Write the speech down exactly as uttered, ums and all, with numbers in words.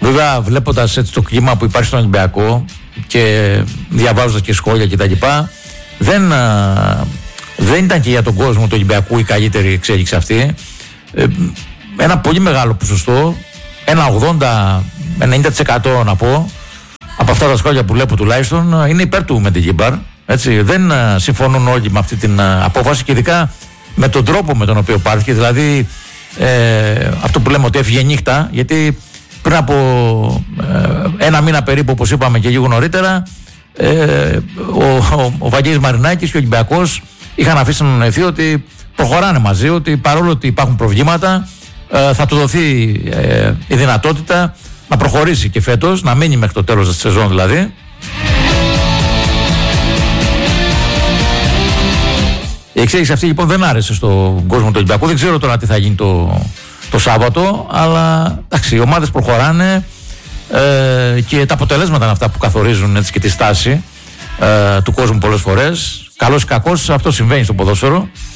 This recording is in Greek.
Βέβαια, βλέποντας έτσι το κλίμα που υπάρχει στον Ολυμπιακό και διαβάζοντας και σχόλια κτλ., δεν, δεν ήταν και για τον κόσμο του Ολυμπιακού η καλύτερη εξέλιξη αυτή. Ε, ένα πολύ μεγάλο ποσοστό, ένα ογδόντα με ενενήντα τοις εκατό να πω, από αυτά τα σχόλια που βλέπω τουλάχιστον, είναι υπέρ του Μεντεγίμπαρ. Έτσι, δεν συμφωνούν όλοι με αυτή την απόφαση και ειδικά με τον τρόπο με τον οποίο πάρθηκε. Δηλαδή, ε, αυτό που λέμε ότι έφυγε νύχτα, γιατί πριν από ε, ένα μήνα περίπου, όπως είπαμε και λίγο νωρίτερα, ε, ο, ο, ο Βαγγέλης Μαρινάκης και ο Ολυμπιακός είχαν αφήσει να εννοηθεί ότι προχωράνε μαζί, ότι παρόλο ότι υπάρχουν προβλήματα, ε, θα του δοθεί ε, η δυνατότητα να προχωρήσει και φέτος, να μείνει μέχρι το τέλος της σεζόν δηλαδή. Η εξέλιξη αυτή λοιπόν δεν άρεσε στον κόσμο του Ολυμπιακού. Δεν ξέρω τώρα τι θα γίνει το, το Σάββατο, αλλά εντάξει, οι ομάδες προχωράνε ε, και τα αποτελέσματα είναι αυτά που καθορίζουν έτσι, και τη στάση ε, του κόσμου πολλές φορές. Καλώς ή κακώς αυτό συμβαίνει στο ποδόσφαιρο.